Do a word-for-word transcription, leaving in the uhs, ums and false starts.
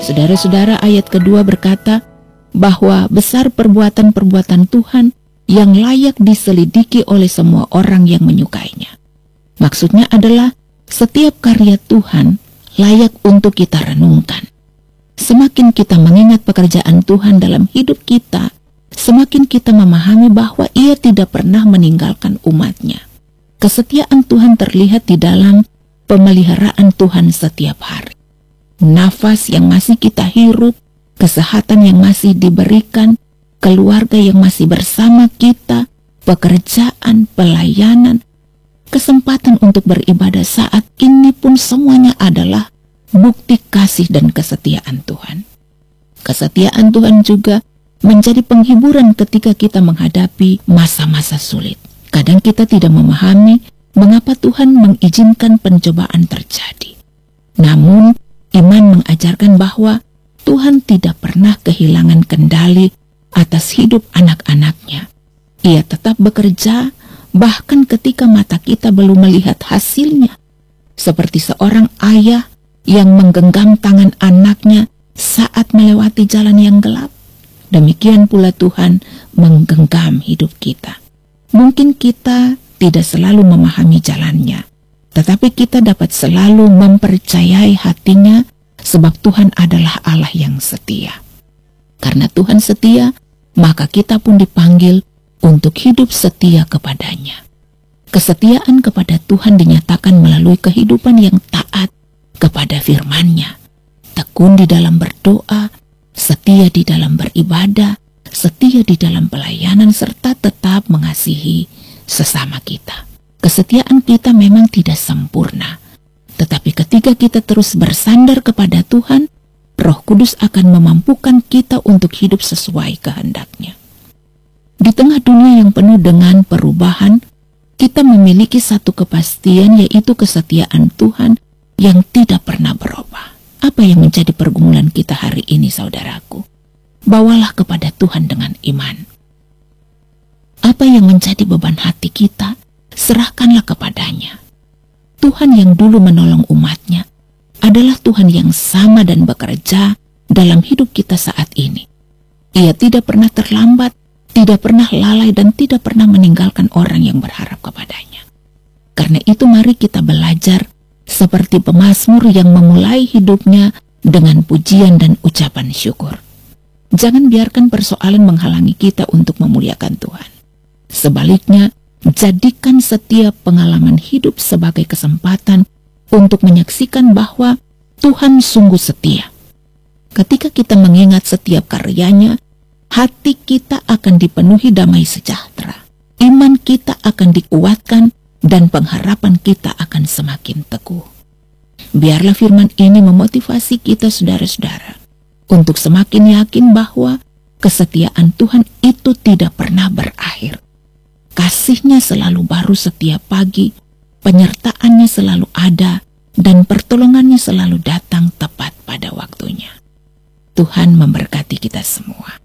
Saudara-saudara, ayat kedua berkata bahwa besar perbuatan-perbuatan Tuhan yang layak diselidiki oleh semua orang yang menyukainya. Maksudnya adalah setiap karya Tuhan layak untuk kita renungkan. Semakin kita mengingat pekerjaan Tuhan dalam hidup kita, semakin kita memahami bahwa Ia tidak pernah meninggalkan umat-Nya. Kesetiaan Tuhan terlihat di dalam pemeliharaan Tuhan setiap hari. Nafas yang masih kita hirup, kesehatan yang masih diberikan, keluarga yang masih bersama kita, pekerjaan, pelayanan, kesempatan untuk beribadah saat ini pun semuanya adalah bukti kasih dan kesetiaan Tuhan. Kesetiaan Tuhan juga menjadi penghiburan ketika kita menghadapi masa-masa sulit. Kadang kita tidak memahami mengapa Tuhan mengizinkan pencobaan terjadi. Namun, iman mengajarkan bahwa Tuhan tidak pernah kehilangan kendali atas hidup anak-anaknya. Ia tetap bekerja bahkan ketika mata kita belum melihat hasilnya. Seperti seorang ayah yang menggenggam tangan anaknya saat melewati jalan yang gelap. Demikian pula Tuhan menggenggam hidup kita. Mungkin kita tidak selalu memahami jalannya, tetapi kita dapat selalu mempercayai hatinya sebab Tuhan adalah Allah yang setia. Karena Tuhan setia, maka kita pun dipanggil untuk hidup setia kepadanya. Kesetiaan kepada Tuhan dinyatakan melalui kehidupan yang taat kepada firman-Nya, tekun di dalam berdoa, setia di dalam beribadah, setia di dalam pelayanan, serta tetap mengasihi sesama kita. Kesetiaan kita memang tidak sempurna, tetapi ketika kita terus bersandar kepada Tuhan, Roh Kudus akan memampukan kita untuk hidup sesuai kehendak-Nya. Di tengah dunia yang penuh dengan perubahan, kita memiliki satu kepastian, yaitu kesetiaan Tuhan yang tidak pernah berubah. Apa yang menjadi pergumulan kita hari ini, saudaraku? Bawalah kepada Tuhan dengan iman. Apa yang menjadi beban hati kita, serahkanlah kepadanya. Tuhan yang dulu menolong umat-Nya adalah Tuhan yang sama dan bekerja dalam hidup kita saat ini. Ia tidak pernah terlambat, tidak pernah lalai, dan tidak pernah meninggalkan orang yang berharap kepadanya. Karena itu mari kita belajar seperti pemazmur yang memulai hidupnya dengan pujian dan ucapan syukur. Jangan biarkan persoalan menghalangi kita untuk memuliakan Tuhan. Sebaliknya, jadikan setiap pengalaman hidup sebagai kesempatan untuk menyaksikan bahwa Tuhan sungguh setia. Ketika kita mengingat setiap karyanya, hati kita akan dipenuhi damai sejahtera. Iman kita akan dikuatkan dan pengharapan kita akan semakin teguh. Biarlah firman ini memotivasi kita, saudara-saudara, untuk semakin yakin bahwa kesetiaan Tuhan itu tidak pernah berakhir. Kasih-Nya selalu baru setiap pagi, penyertaan-Nya selalu ada, dan pertolongan-Nya selalu datang tepat pada waktunya. Tuhan memberkati kita semua.